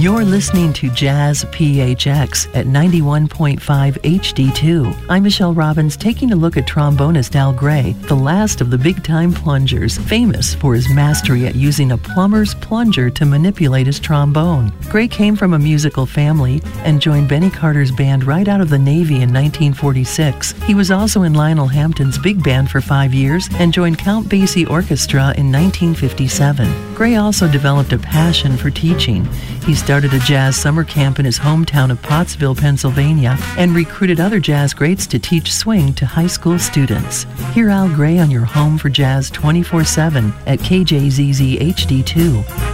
You're listening to Jazz PHX at 91.5 HD2. I'm Michelle Robbins, taking a look at trombonist Al Gray, the last of the big-time plungers, famous for his mastery at using a plumber's plunger to manipulate his trombone. Gray came from a musical family and joined Benny Carter's band right out of the Navy in 1946. He was also in Lionel Hampton's big band for 5 years and joined Count Basie Orchestra in 1957. Gray also developed a passion for teaching. He started a jazz summer camp in his hometown of Pottsville, Pennsylvania, and recruited other jazz greats to teach swing to high school students. Hear Al Gray on your home for jazz 24/7 at KJZZ HD2.